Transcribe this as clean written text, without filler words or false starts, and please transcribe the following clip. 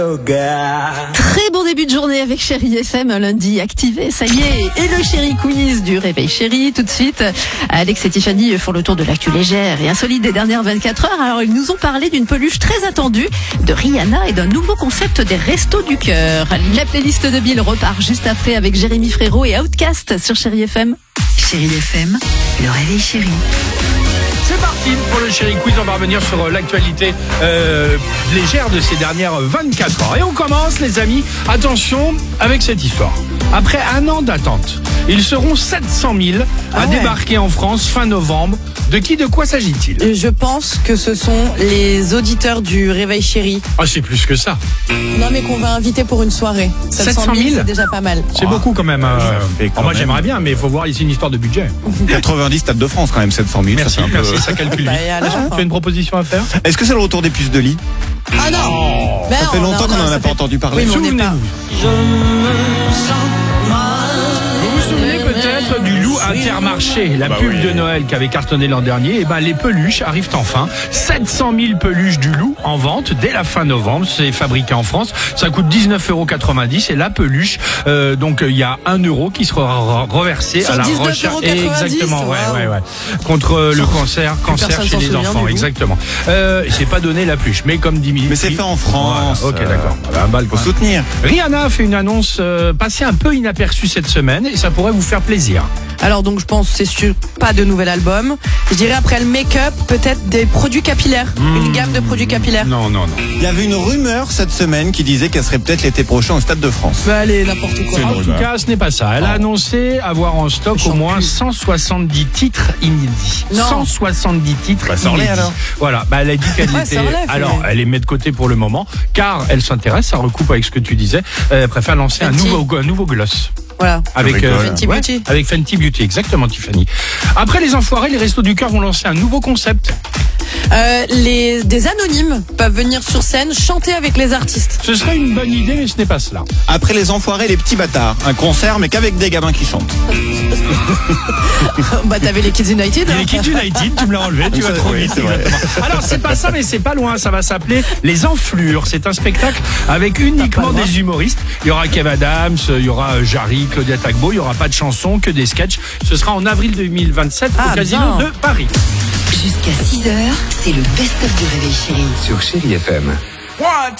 Très bon début de journée avec Chérie FM, un lundi activé, ça y est. Et le Chérie Quiz du Réveil Chérie, tout de suite. Alex et Tiffany font le tour de l'actu légère et insolite des dernières 24 heures. Alors, ils nous ont parlé d'une peluche très attendue de Rihanna et d'un nouveau concept des Restos du Cœur. La playlist de Bill repart juste après avec Jérémy Frérot et Outcast sur Chérie FM. Chérie FM, le Réveil Chérie. C'est parti pour le Chérie Quiz. On va revenir sur l'actualité légère de ces dernières 24 heures. Et on commence, les amis, attention avec cette histoire. Après un an d'attente, ils seront 700 000 à débarquer en France fin novembre. De quoi s'agit-il ? Je pense que ce sont les auditeurs du Réveil Chérie. Ah, c'est plus que ça. Non, mais qu'on va inviter pour une soirée. 700 000, c'est déjà pas mal. C'est beaucoup quand même. Moi, j'aimerais bien, mais il faut voir ici une histoire de budget. 90 Stade de France quand même, 700 000. Merci, ça, fait un peu... ça calcule vite. Tu as une proposition à faire ? Est-ce que c'est le retour des puces de lit ? Ah non Ça fait longtemps qu'on n'en a pas entendu parler. Oui, mais on n'est pas... Vous vous souvenez peut-être du loup Intermarché, la pub de Noël qui avait cartonné l'an dernier. Et les peluches arrivent enfin. 700 000 peluches du loup en vente dès la fin novembre. C'est fabriqué en France. Ça coûte 19,90 € et la peluche, donc il y a 1 euro qui sera reversé sur à la 19,90 recherche. €. Exactement, ouais. Contre le cancer chez les enfants. Exactement. C'est pas donné la peluche, mais comme Dimitri. Mais c'est fait en France. Voilà. Ok, d'accord. Un bal, faut soutenir. Rihanna a fait une annonce passée un peu inaperçue cette semaine et ça pourrait vous faire plaisir. Alors donc je pense c'est sûr pas de nouvel album. Je dirais après le make-up peut-être des produits capillaires, une gamme de produits capillaires. Non. Il y avait une rumeur cette semaine qui disait qu'elle serait peut-être l'été prochain au Stade de France. Bah allez, n'importe quoi. En tout cas, ce n'est pas ça. Elle a annoncé avoir en stock au moins 170 titres inédits. Non. 170 titres sors-les inédits. alors. Voilà, elle a dit qu'elle était... Alors, elle les met de côté pour le moment, car elle s'intéresse, ça recoupe avec ce que tu disais, elle préfère lancer un nouveau gloss. Voilà. Avec Fenty Beauty. Avec Fenty Beauty, exactement, Tiffany. Après les enfoirés, les Restos du Cœur vont lancer un nouveau concept. Des anonymes peuvent venir sur scène chanter avec les artistes. Ce serait une bonne idée, mais ce n'est pas cela. Après les enfoirés, les petits bâtards. Un concert, mais qu'avec des gamins qui chantent. T'avais les Kids United. Les Kids United, tu me l'as enlevé, tu vas trop vite. Alors, c'est pas ça, mais c'est pas loin. Ça va s'appeler Les Enflures. C'est un spectacle avec uniquement des humoristes. Il y aura Kev Adams, il y aura Jarry, Claudia Tagbo. Il y aura pas de chansons, que des sketchs. Ce sera en avril 2027 au Casino de Paris. Jusqu'à 6h, c'est le best-of du Réveil Chérie. Sur Chérie FM. 1,